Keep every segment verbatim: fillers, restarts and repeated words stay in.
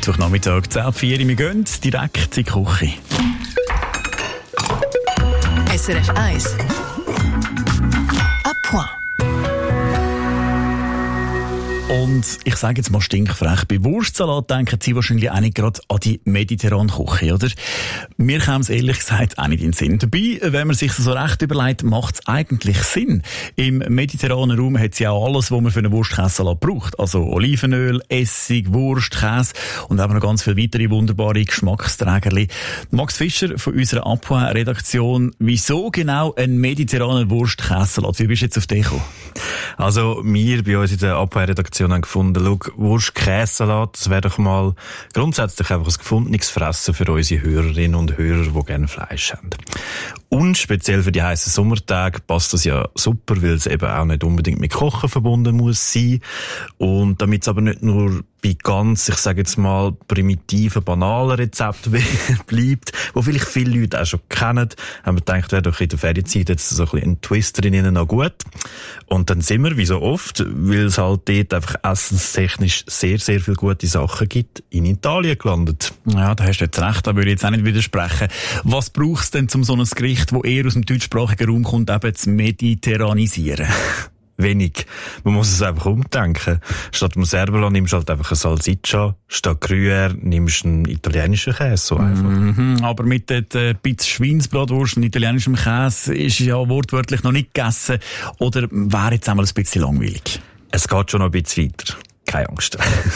Mittwochnachmittag, zehn Uhr vier. Wir gehen direkt in die Küche. S R F eins. À point. Und ich sage jetzt mal stinkfrech, bei Wurstsalat denken Sie wahrscheinlich auch nicht gerade an die mediterrane Küche, oder? Mir kam es ehrlich gesagt auch nicht in den Sinn. Dabei, wenn man sich das so recht überlegt, macht es eigentlich Sinn. Im mediterranen Raum hat es ja auch alles, was man für einen Wurstkäsesalat braucht. Also Olivenöl, Essig, Wurst, Käse und eben noch ganz viele weitere wunderbare Geschmacksträgerli. Max Fischer von unserer À point Redaktion, wieso genau ein mediterraner Wurstkäsesalat? Wie bist du jetzt auf den gekommen? Also, wir bei uns in der À point Redaktion haben gefunden, schau, Wurst-Käsesalat, das wäre doch mal grundsätzlich einfach ein gefundenes Fressen für unsere Hörerinnen und Hörer, die gerne Fleisch haben. Und speziell für die heissen Sommertage passt das ja super, weil es eben auch nicht unbedingt mit Kochen verbunden muss sein. Und damit es aber nicht nur bei ganz, ich sage jetzt mal, primitiven, banalen Rezepten bleibt, wo vielleicht viele Leute auch schon kennen, haben wir gedacht, wäre doch in der Ferienzeit jetzt so ein bisschen ein Twist drin noch gut. Und dann sind wir, wie so oft, weil es halt dort einfach essenstechnisch sehr, sehr viele gute Sachen gibt, in Italien gelandet. Ja, da hast du jetzt recht, da würde ich jetzt auch nicht widersprechen. Was braucht es denn, um so ein Gericht, das eher aus dem deutschsprachigen Raum kommt, eben zu mediterranisieren? Wenig. Man muss es einfach umdenken. Statt dem Servola nimmst du halt einfach eine Salsiccia, statt Gruyère nimmst du einen italienischen Käse, so einfach. Mm-hmm. Aber mit der äh, bisschen Schweinsbratwurst und italienischem Käse ist ja wortwörtlich noch nicht gegessen. Oder wäre jetzt einmal ein bisschen langweilig? Es geht schon noch ein bisschen weiter. Keine Angst.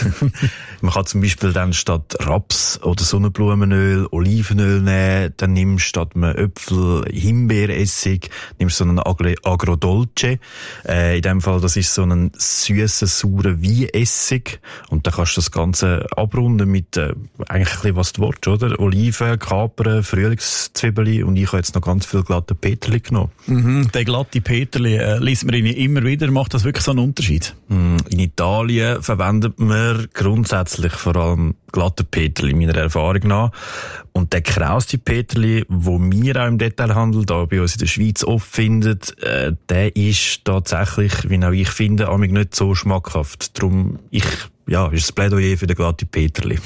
Man kann zum Beispiel dann statt Raps oder Sonnenblumenöl Olivenöl nehmen, dann nimmst statt einem Äpfel Himbeeressig, nimmst so einen Agrodolce. Äh, in dem Fall, das ist so ein süßer, saurer Weinessig. Und dann kannst du das Ganze abrunden mit, äh, eigentlich ein bisschen was du willst, oder? Oliven, Kapern, Frühlingszwiebeln und ich habe jetzt noch ganz viel glatte Peterli genommen. Mhm, der glatte Peterli, äh, liest man ihn immer wieder. Macht das wirklich so einen Unterschied? In Italien verwendet man grundsätzlich vor allem glatte Peterli, meiner Erfahrung nach. Und der krauste Peterli, den wir auch im Detailhandel da bei uns in der Schweiz oft finden, äh, der ist tatsächlich, wie auch ich finde, amig nicht so schmackhaft. Darum, ich, ja, ist das Plädoyer für den glatten Peterli.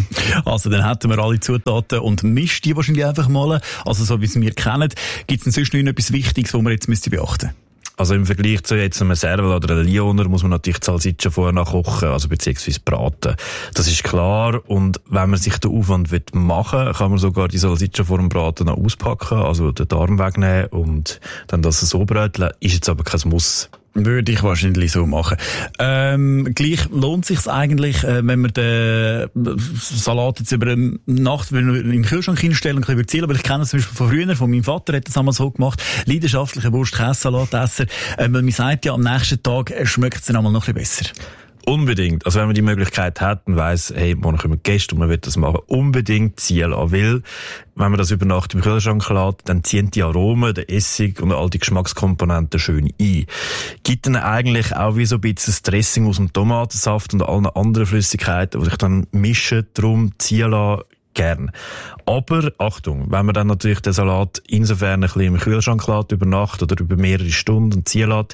Also, dann hätten wir alle Zutaten und mischt die wahrscheinlich einfach mal. Also, so wie es wir kennen. Gibt es denn sonst noch etwas Wichtiges, was man jetzt müsste beachten müsste? Also im Vergleich zu jetzt einem Serval oder einem Lioner muss man natürlich die Salsiccia vorher nachkochen, also beziehungsweise braten. Das ist klar. Und wenn man sich den Aufwand machen will, kann man sogar die Salsiccia vor dem Braten noch auspacken, also den Darm wegnehmen und dann das so bröteln. Ist jetzt aber kein Muss. Würde ich wahrscheinlich so machen. Ähm, gleich lohnt sich's eigentlich, äh, wenn man den Salat jetzt über eine Nacht in den Kühlschrank hinstellen und ein bisschen würzieren. Aber ich kenne das zum Beispiel von früher, von meinem Vater hat das einmal so gemacht. Leidenschaftlicher Wurst-Käse-Salatesser. Ähm, man sagt ja, am nächsten Tag schmeckt es dann einmal noch ein bisschen besser. Unbedingt. Also wenn man die Möglichkeit hat und weiss, hey, morgen kommen Gäste und man will das machen, unbedingt ziehen lassen. Weil, wenn man das über Nacht im Kühlschrank lässt, dann ziehen die Aromen, der Essig und all die Geschmackskomponenten schön ein. Gibt dann eigentlich auch wie so ein bisschen das Dressing aus dem Tomatensaft und allen anderen Flüssigkeiten, die sich dann mischen, drum ziehen lassen, gern. Aber, Achtung, wenn man dann natürlich den Salat insofern ein bisschen im Kühlschrank lässt, über Nacht oder über mehrere Stunden ziehen lässt,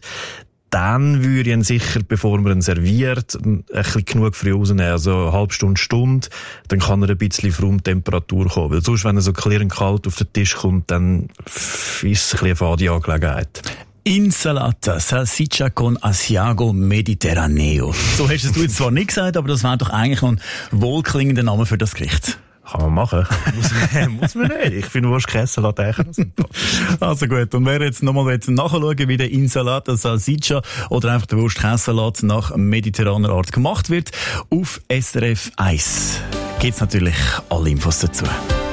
dann würde ich ihn sicher, bevor man ihn serviert, ein bisschen genug früh rausnehmen. Also eine halbe Stunde, Stunde, dann kann er ein bisschen auf Raumtemperatur kommen. Weil sonst, wenn er so klirrend kalt auf den Tisch kommt, dann ist es ein bisschen eine fade Angelegenheit. Insalata, Salsiccia con Asiago Mediterraneo. So hast du jetzt zwar nicht gesagt, aber das wäre doch eigentlich noch ein wohlklingender Name für das Gericht. Kann man machen. muss, man, muss man nicht. Ich finde Wurst-Käsesalat echt sympathisch. Also gut. Und wer jetzt nochmal nachschauen, wie der Insalata Salsiccia oder einfach der Wurst-Käsesalat nach mediterraner Art gemacht wird, auf S R F eins gibt's natürlich alle Infos dazu.